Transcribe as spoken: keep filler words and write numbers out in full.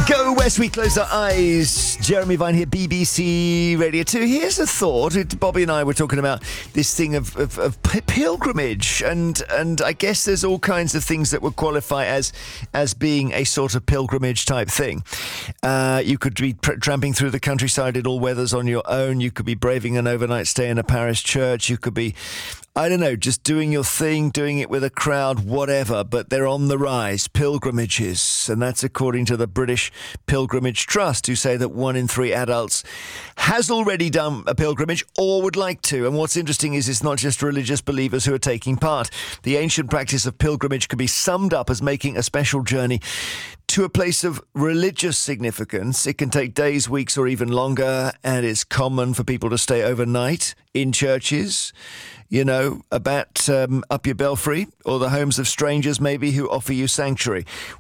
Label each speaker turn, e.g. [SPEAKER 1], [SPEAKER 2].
[SPEAKER 1] Go West, we close our eyes. Jeremy Vine here, B B C Radio two. Here's a thought. Bobby and I were talking about this thing of, of, of pilgrimage, and and I guess there's all kinds of things that would qualify as as being a sort of pilgrimage type thing. Uh, you could be pr- tramping through the countryside in all weathers on your own. You could be braving an overnight stay in a parish church. You could be, I don't know, just doing your thing, doing it with a crowd, whatever, but they're on the rise, pilgrimages. And that's according to the British Pilgrimage Trust, who say that one in three adults has already done a pilgrimage or would like to. And what's interesting is it's not just religious believers who are taking part. The ancient practice of pilgrimage could be summed up as making a special journey to a place of religious significance. It can take days, weeks, or even longer, and it's common for people to stay overnight in churches, you know, about um, up your belfry, or the homes of strangers maybe who offer you sanctuary.